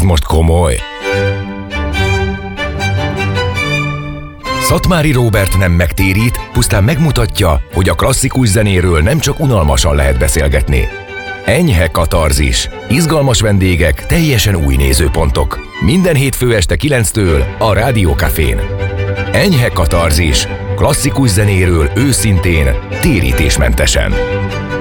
most komoly. Szatmári Róbert nem megtérít, pusztán megmutatja, hogy a klasszikus zenéről nem csak unalmasan lehet beszélgetni. Enyhe katarzis. Izgalmas vendégek, teljesen új nézőpontok. Minden hétfő este 9-től a Rádió Cafén. Enyhe katarzis. Klasszikus zenéről őszintén, térítésmentesen.